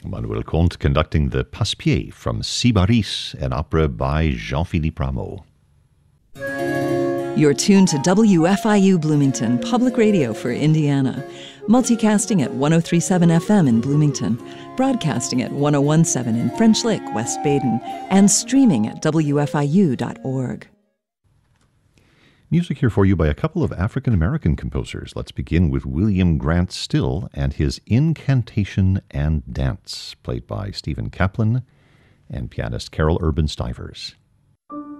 Manuel Comte conducting the Passepied from Sybaris, an opera by Jean-Philippe Rameau. You're tuned to WFIU Bloomington, public radio for Indiana. Multicasting at 103.7 FM in Bloomington, broadcasting at 101.7 in French Lick, West Baden, and streaming at WFIU.org. Music here for you by a couple of African-American composers. Let's begin with William Grant Still and his Incantation and Dance, played by Stephen Kaplan and pianist Carol Urban Stivers.